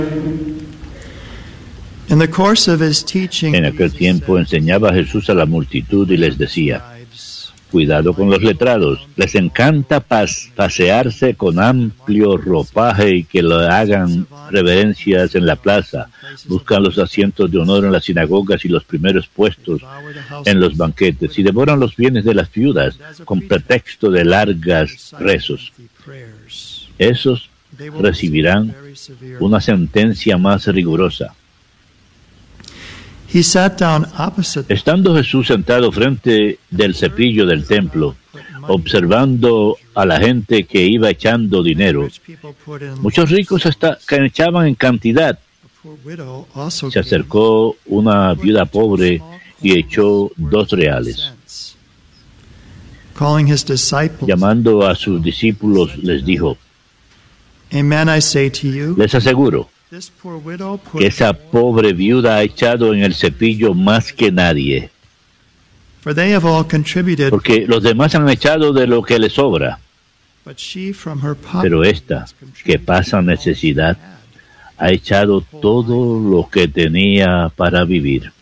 En aquel tiempo enseñaba Jesús a la multitud y les decía: cuidado con los letrados, les encanta pasearse con amplio ropaje y que le hagan reverencias en la plaza, buscan los asientos de honor en las sinagogas y los primeros puestos en los banquetes, y devoran los bienes de las viudas con pretexto de largas rezos. Esos recibirán una sentencia más rigurosa. Estando Jesús sentado frente del cepillo del templo, observando a la gente que iba echando dinero, muchos ricos echaban en cantidad. Se acercó una viuda pobre y echó 2 reales. Llamando a sus discípulos, les dijo: les aseguro que esa pobre viuda ha echado en el cepillo más que nadie, porque los demás han echado de lo que les sobra, pero esta, que pasa necesidad, ha echado todo lo que tenía para vivir.